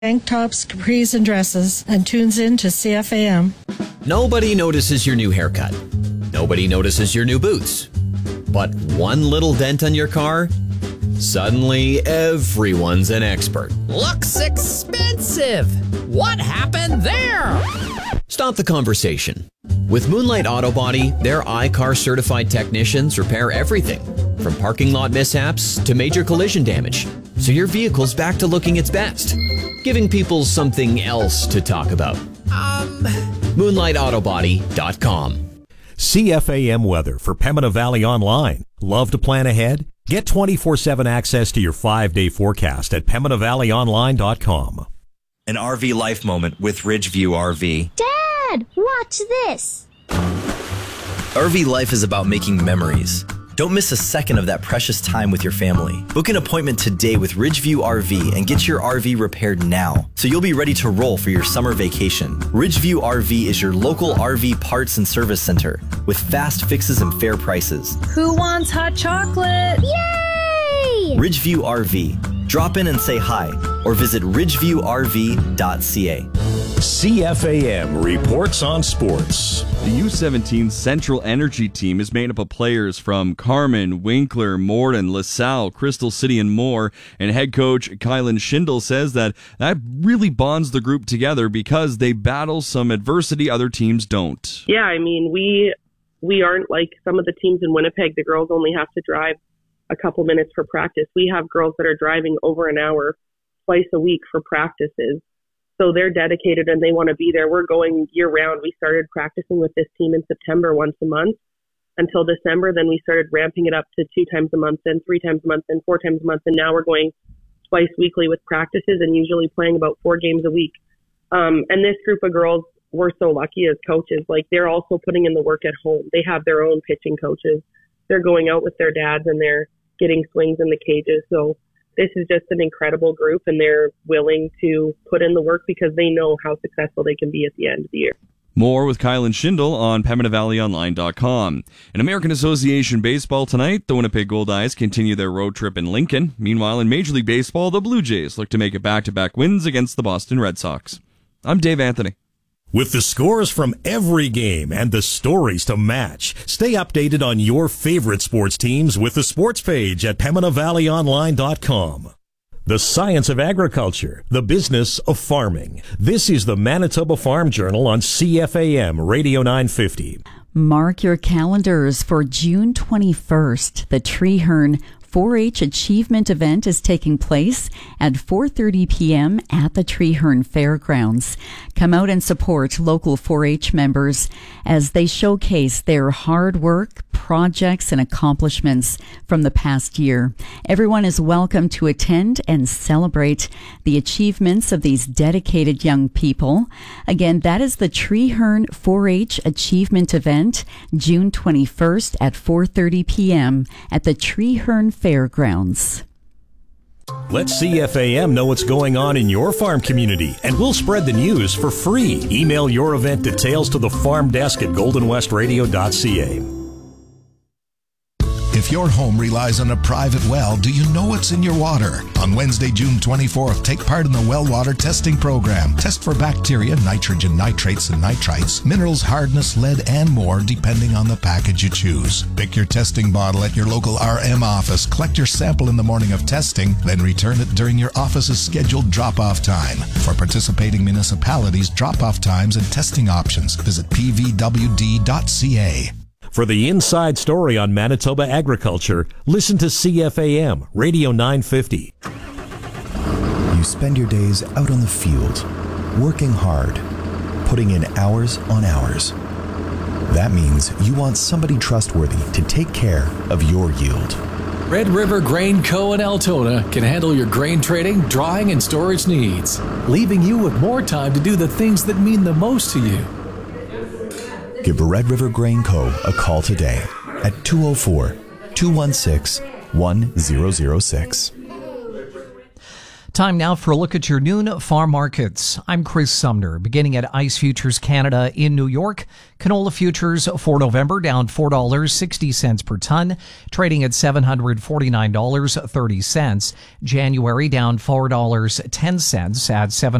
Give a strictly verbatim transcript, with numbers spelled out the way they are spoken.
tank tops, capris, and dresses, and tunes in to C F A M. Nobody notices your new haircut. Nobody notices your new boots. But one little dent on your car? Suddenly, everyone's an expert. Looks expensive. What happened there? Stop the conversation. With Moonlight Auto Body, their I C A R certified technicians repair everything, from parking lot mishaps to major collision damage, so your vehicle's back to looking its best, giving people something else to talk about. Um... moonlight auto body dot com. C F A M weather for Pembina Valley Online. Love to plan ahead? Get twenty-four seven access to your five-day forecast at pembina valley online dot com. An R V life moment with Ridgeview R V. Dad, watch this. R V life is about making memories. Don't miss a second of that precious time with your family. Book an appointment today with Ridgeview R V and get your R V repaired now, so you'll be ready to roll for your summer vacation. Ridgeview R V is your local R V parts and service center with fast fixes and fair prices. Who wants hot chocolate? Yay! Ridgeview R V. Drop in and say hi or visit ridgeview r v dot c a. C F A M reports on sports. The U seventeen Central Energy team is made up of players from Carman, Winkler, Morden, LaSalle, Crystal City, and more. And head coach Kylan Schindel says that that really bonds the group together because they battle some adversity other teams don't. Yeah, I mean, we we aren't like some of the teams in Winnipeg. The girls only have to drive a couple minutes for practice. We have girls that are driving over an hour twice a week for practices. So they're dedicated and they want to be there. We're going year round. We started practicing with this team in September once a month until December. Then we started ramping it up to two times a month, then three times a month, then four times a month. And now we're going twice weekly with practices and usually playing about four games a week. Um, and this group of girls, we're so lucky as coaches. Like, they're also putting in the work at home. They have their own pitching coaches. They're going out with their dads and they're getting swings in the cages. So this is just an incredible group, and they're willing to put in the work because they know how successful they can be at the end of the year. More with Kylan Schindel on pembina valley online dot com. In American Association Baseball tonight, the Winnipeg Goldeyes continue their road trip in Lincoln. Meanwhile, in Major League Baseball, the Blue Jays look to make it back-to-back wins against the Boston Red Sox. I'm Dave Anthony. With the scores from every game and the stories to match, stay updated on your favorite sports teams with the sports page at pembina valley online dot com. The science of agriculture, the business of farming. This is the Manitoba Farm Journal on C F A M Radio nine fifty. Mark your calendars for June twenty-first. The Treeherne four H Achievement event is taking place at four thirty p.m. at the Treeherne Fairgrounds. Come out and support local four H members as they showcase their hard work, projects, and accomplishments from the past year. Everyone is welcome to attend and celebrate the achievements of these dedicated young people. Again, that is the Treeherne four H Achievement event, June twenty-first at four thirty p.m. at the Treeherne Fairgrounds. Let C F A M know what's going on in your farm community, and we'll spread the news for free. Email your event details to the farm desk at golden west radio dot c a. If your home relies on a private well, do you know what's in your water? On Wednesday, June twenty-fourth, take part in the well water testing program. Test for bacteria, nitrogen, nitrates, and nitrites, minerals, hardness, lead, and more, depending on the package you choose. Pick your testing bottle at your local R M office. Collect your sample in the morning of testing, then return it during your office's scheduled drop-off time. For participating municipalities, drop-off times and testing options, visit p v w d dot c a. For the inside story on Manitoba agriculture, listen to C F A M Radio nine fifty. You spend your days out on the field, working hard, putting in hours on hours. That means you want somebody trustworthy to take care of your yield. Red River Grain Co. in Altona can handle your grain trading, drying, and storage needs, leaving you with more time to do the things that mean the most to you. Give Red River Grain Co. a call today at two oh four, two one six, one zero zero six. Time now for a look at your noon farm markets. I'm Chris Sumner. Beginning at Ice Futures Canada in New York, canola futures for November down four dollars and sixty cents per ton, trading at seven hundred forty-nine dollars and thirty cents. January down four dollars and ten cents at seven